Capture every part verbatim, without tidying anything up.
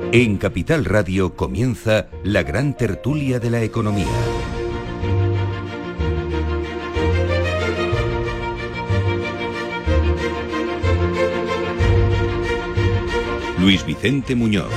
En Capital Radio comienza la gran tertulia de la economía. Luis Vicente Muñoz.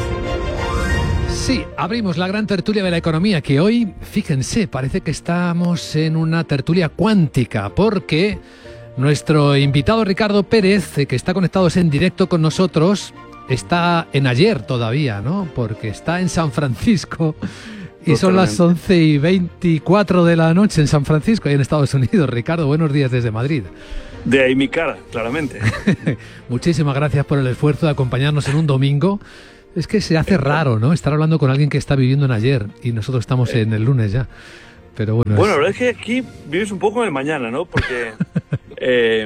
Sí, abrimos la gran tertulia de la economía, que hoy, fíjense, parece que estamos en una tertulia cuántica, porque nuestro invitado Ricardo Pérez, que está conectado en directo con nosotros, está en ayer todavía, ¿no? Porque está en San Francisco y son las once y veinticuatro de la noche en San Francisco y en Estados Unidos. Ricardo, buenos días desde Madrid. De ahí mi cara, claramente. Muchísimas gracias por el esfuerzo de acompañarnos en un domingo. Es que se hace raro, ¿no? Estar hablando con alguien que está viviendo en ayer y nosotros estamos en el lunes ya. Pero bueno, bueno, es... la verdad es que aquí vives un poco en el mañana, ¿no? Porque eh,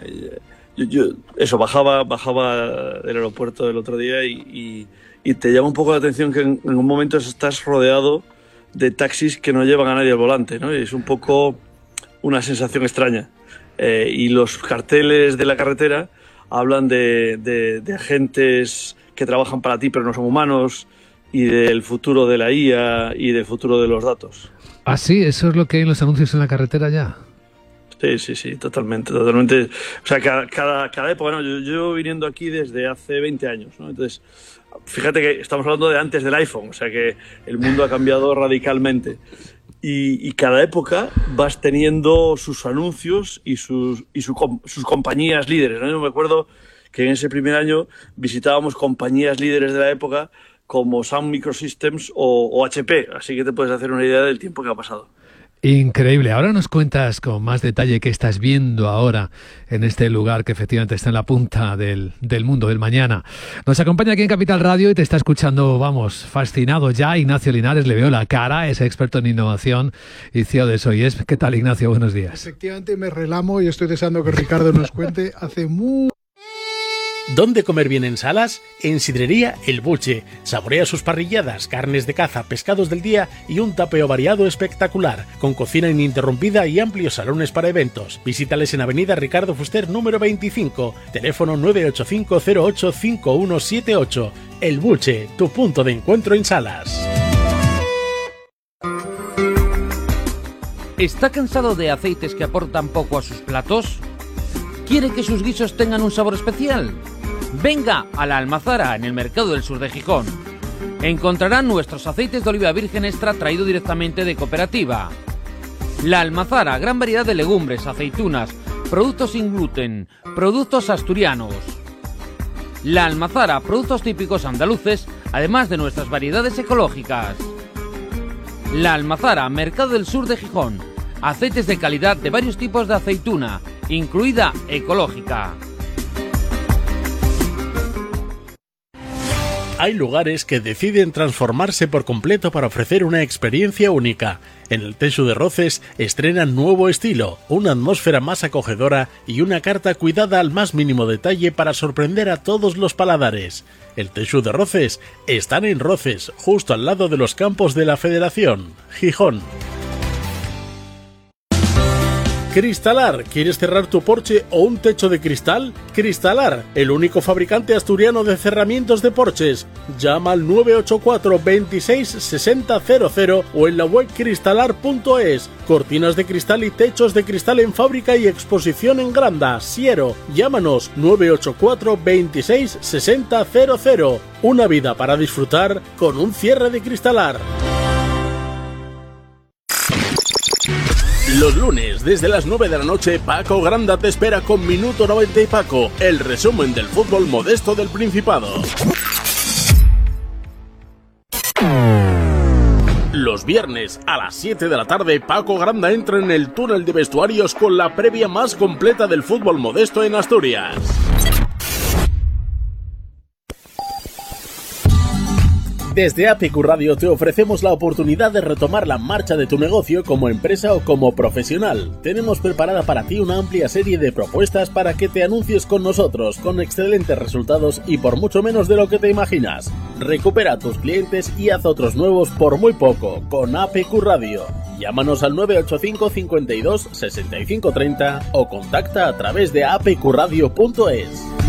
yo, yo eso bajaba bajaba del aeropuerto el otro día y, y, y te llama un poco la atención que en, en un momento estás rodeado de taxis que no llevan a nadie al volante, ¿no? Y es un poco una sensación extraña. Eh, y los carteles de la carretera hablan de, de, de agentes que trabajan para ti pero no son humanos, y del futuro de la I A y del futuro de los datos. Ah, sí, eso es lo que hay en los anuncios en la carretera ya. Sí, sí, sí, totalmente, totalmente. O sea, cada, cada, cada época, ¿no? Yo llevo viniendo aquí desde hace veinte años, ¿no? Entonces, fíjate que estamos hablando de antes del iPhone, o sea que el mundo ha cambiado radicalmente. Y, y cada época vas teniendo sus anuncios y sus, y su, sus compañías líderes, ¿no? Yo me acuerdo que en ese primer año visitábamos compañías líderes de la época como Sun Microsystems o, o H P, así que te puedes hacer una idea del tiempo que ha pasado. Increíble. Ahora nos cuentas con más detalle qué estás viendo ahora en este lugar que efectivamente está en la punta del, del mundo del mañana. Nos acompaña aquí en Capital Radio y te está escuchando, vamos, fascinado ya Ignacio Linares. Le veo la cara, es experto en innovación y C E O de Soyes. ¿Qué tal, Ignacio? Buenos días. Efectivamente me relamo y estoy deseando que Ricardo nos cuente. Hace muy... ¿Dónde comer bien en Salas? En Sidrería El Buche. Saborea sus parrilladas, carnes de caza, pescados del día y un tapeo variado espectacular, con cocina ininterrumpida y amplios salones para eventos. Visítales en Avenida Ricardo Fuster número veinticinco, teléfono nueve ocho cinco cero ocho cinco uno siete ocho. El Buche, tu punto de encuentro en Salas. ¿Está cansado de aceites que aportan poco a sus platos? ¿Quiere que sus guisos tengan un sabor especial? Venga a La Almazara, en el Mercado del Sur de Gijón. Encontrarán nuestros aceites de oliva virgen extra traído directamente de cooperativa. La Almazara, gran variedad de legumbres, aceitunas, productos sin gluten, productos asturianos. La Almazara, productos típicos andaluces, además de nuestras variedades ecológicas. La Almazara, Mercado del Sur de Gijón. Aceites de calidad de varios tipos de aceituna, incluida ecológica. Hay lugares que deciden transformarse por completo para ofrecer una experiencia única. En el Teixu de Roces estrenan nuevo estilo, una atmósfera más acogedora y una carta cuidada al más mínimo detalle para sorprender a todos los paladares. El Teixu de Roces están en Roces, justo al lado de los campos de la Federación, Gijón. Cristalar, ¿quieres cerrar tu porche o un techo de cristal? Cristalar, el único fabricante asturiano de cerramientos de porches. Llama al nueve ocho cuatro veintiséis sesenta cero cero o en la web cristalar punto es. Cortinas de cristal y techos de cristal en fábrica y exposición en Granda, Siero. Llámanos nueve ocho cuatro veintiséis sesenta cero cero. Una vida para disfrutar con un cierre de Cristalar. Los lunes, desde las nueve de la noche, Paco Granda te espera con Minuto noventa y Paco, el resumen del fútbol modesto del Principado. Los viernes, a las siete de la tarde, Paco Granda entra en el túnel de vestuarios con la previa más completa del fútbol modesto en Asturias. Desde A P Q Radio te ofrecemos la oportunidad de retomar la marcha de tu negocio como empresa o como profesional. Tenemos preparada para ti una amplia serie de propuestas para que te anuncies con nosotros, con excelentes resultados y por mucho menos de lo que te imaginas. Recupera a tus clientes y haz otros nuevos por muy poco, con A P Q Radio. Llámanos al nueve ocho cinco cincuenta y dos sesenta y cinco treinta o contacta a través de a p q radio punto es.